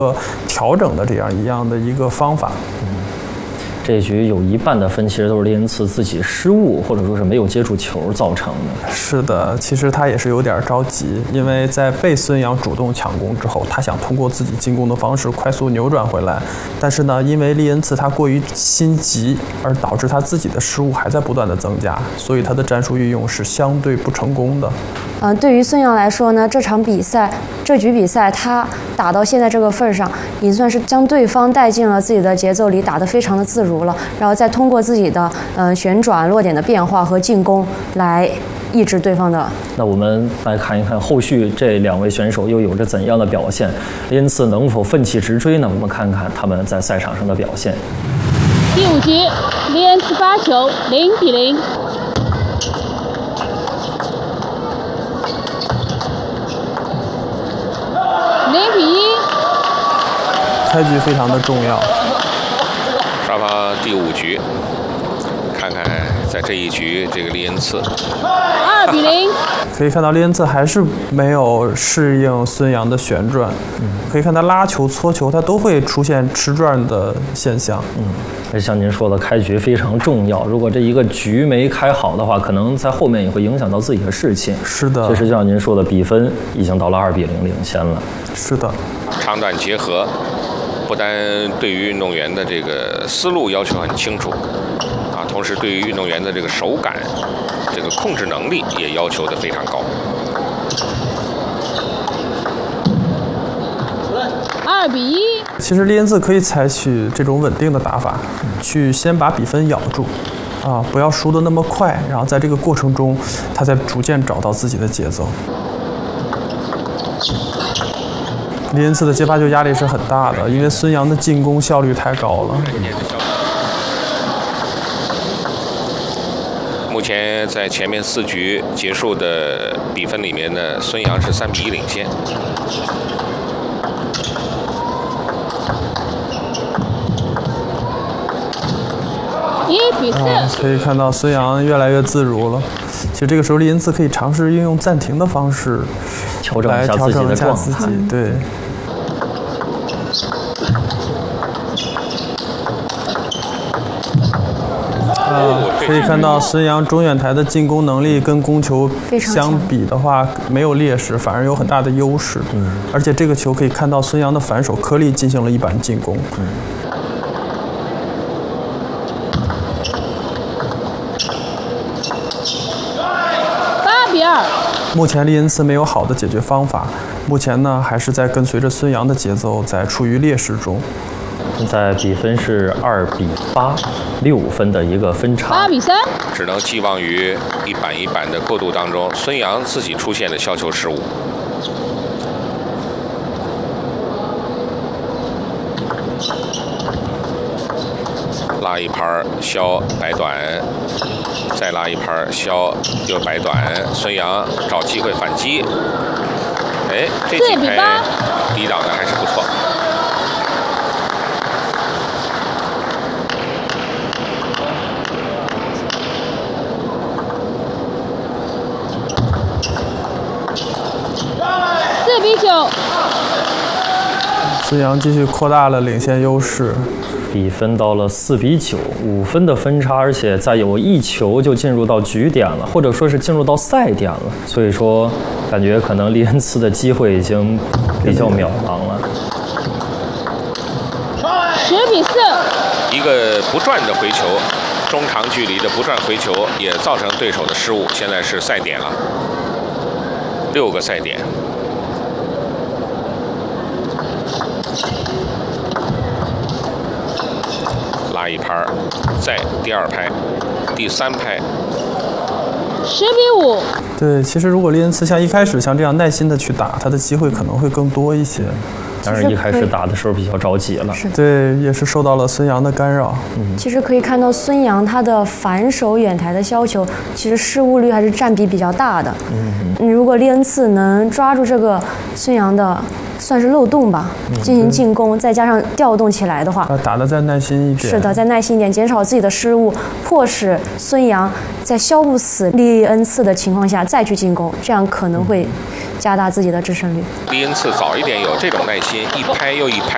调整的这样的一个方法。 这一局有一半的分其实都是利恩茨自己失误或者说是没有接触球造成的。 是的，其实他也是有点着急，因为在被孙杨主动抢攻之后，他想通过自己进攻的方式快速扭转回来，但是呢，因为利恩茨他过于心急，而导致他自己的失误还在不断的增加，所以他的战术运用是相对不成功的。 对于孙杨来说呢，这局比赛他打到现在这个份上，已经算是将对方带进了自己的节奏里，打得非常的自如了，然后再通过自己的旋转落点的变化和进攻来抑制对方的。 那我们来看一看后续这两位选手又有着怎样的表现，利恩茨能否奋起直追呢？我们看看他们在赛场上的表现。 第5局，利恩茨发球0比0。0比1， 开局非常的重要。 刷发第5局，看看在这一局这个利恩茨 2比0。 可以看到利恩茨还是没有适应孙杨的旋转，可以看他拉球、搓球，他都会出现吃转的现象。 像您说的，开局非常重要。如果这一个局没开好的话，可能在后面也会影响到自己的士气。 是的， 其实就像您说的，比分已经到了2比0领先了。 是的， 长短结合，不单对于运动员的这个思路要求很清楚，同时对于运动员的这个手感、这个控制能力也要求的非常高。 2比1。 其实利恩茨可以采取这种稳定的打法，去先把比分咬住，不要输得那么快，然后在这个过程中，他再逐渐找到自己的节奏。利恩茨的接发球压力是很大的，因为孙杨的进攻效率太高了。 目前在前面4局结束的比分里面呢，孙杨是3比1领先。 1比4。 可以看到孙杨越来越自如了。其实这个时候利恩茨可以尝试运用暂停的方式来调整一下自己。对。可以看到孙杨中远台的进攻能力跟攻球相比的话没有劣势，反而有很大的优势。而且这个球可以看到孙杨的反手颗粒进行了一板进攻。 8比2。 目前利恩茨没有好的解决方法，目前呢还是在跟随着孙杨的节奏，在处于劣势中。 现在比分是2比8，6分的一个分差。 8比3。 只能寄望于一板一板的过渡当中，孙杨自己出现的削球失误。拉一拍削摆短，再拉一拍削又摆短，孙杨找机会反击。这几拍抵挡的还是不错。 4比9。 孙杨继续扩大了领先优势， 比分到了4比9，5分的分差，而且再有1球就进入到局点了，或者说是进入到赛点了。所以说，感觉可能利恩茨的机会已经比较渺茫了。 10比4。 一个不转的回球，中长距离的不转回球也造成对手的失误。现在是赛点了，6个赛点。拉一拍，再第2拍，第3拍。 10比5。 对，其实如果利恩茨像一开始像这样耐心的去打，他的机会可能会更多一些。 当然，一开始打的时候比较着急了。 对，也是受到了孙杨的干扰。 其实可以看到孙杨他的反手远台的削球，其实失误率还是占比比较大的。如果利恩茨能抓住这个孙杨的算是漏洞吧，进行进攻，再加上调动起来的话， 打得再耐心一点。 是的，再耐心一点，减少自己的失误，迫使孙杨在消不死利恩茨的情况下再去进攻，这样可能会加大自己的制胜率。 利恩茨早一点有这种耐心，一拍又一拍